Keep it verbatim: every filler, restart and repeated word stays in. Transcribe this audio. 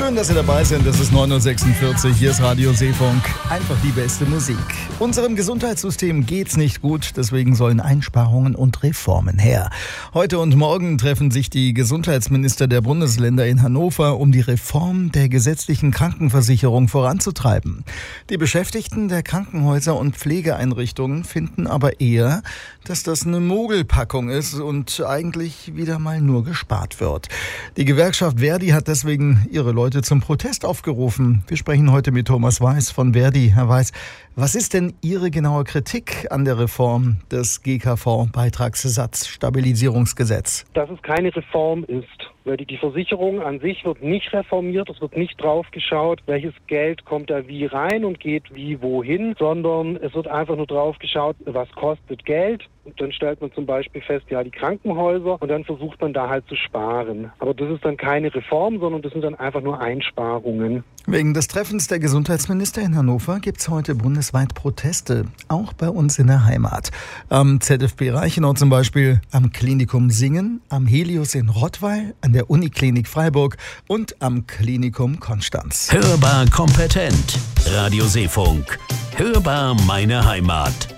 Schön, dass Sie dabei sind. Es ist neun Uhr sechsundvierzig. Hier ist Radio Seefunk. Einfach die beste Musik. Unserem Gesundheitssystem geht's nicht gut. Deswegen sollen Einsparungen und Reformen her. Heute und morgen treffen sich die Gesundheitsminister der Bundesländer in Hannover, um die Reform der gesetzlichen Krankenversicherung voranzutreiben. Die Beschäftigten der Krankenhäuser und Pflegeeinrichtungen finden aber eher, dass das eine Mogelpackung ist und eigentlich wieder mal nur gespart wird. Die Gewerkschaft Verdi hat deswegen ihre Leute zum Protest aufgerufen. Wir sprechen heute mit Thomas Weiß von Verdi. Herr Weiß, was ist denn Ihre genaue Kritik an der Reform des G K V-Beitragssatzstabilisierungsgesetz? Dass es keine Reform ist. Weil die, die Versicherung an sich wird nicht reformiert, es wird nicht drauf geschaut, welches Geld kommt da wie rein und geht wie wohin, sondern es wird einfach nur drauf geschaut, was kostet Geld. Und dann stellt man zum Beispiel fest, ja, die Krankenhäuser, und dann versucht man da halt zu sparen. Aber das ist dann keine Reform, sondern das sind dann einfach nur Einsparungen. Wegen des Treffens der Gesundheitsminister in Hannover gibt es heute bundesweit Proteste, auch bei uns in der Heimat. Am Z F B Reichenau zum Beispiel, am Klinikum Singen, am Helios in Rottweil, an der Uniklinik Freiburg und am Klinikum Konstanz. Hörbar kompetent. Radio Seefunk. Hörbar meine Heimat.